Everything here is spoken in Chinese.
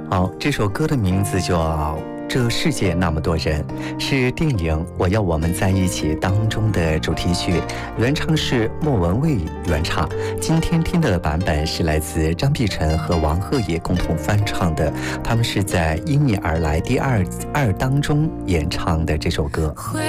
好，这首歌的名字叫《这世界那么多人》，是电影《我要我们在一起》当中的主题曲，原唱是莫文蔚原唱。今天听的版本是来自张碧晨和王鹤野共同翻唱的，他们是在《因你而来》第二当中演唱的这首歌。